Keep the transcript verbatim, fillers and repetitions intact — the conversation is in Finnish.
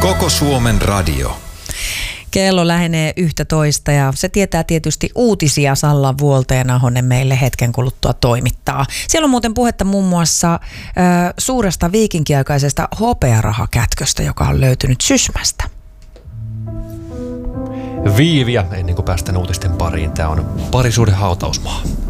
Koko Suomen radio. Kello lähenee yhtätoista ja se tietää tietysti uutisia. Salla Vuolta ja Nahonen meille hetken kuluttua toimittaa. Siellä on muuten puhetta muun muassa äh, suuresta viikinkiaikaisesta hopearahakätköstä, joka on löytynyt Sysmästä. Viiviä, ennen kuin päästään uutisten pariin. Tämä on parisuuden hautausmaa.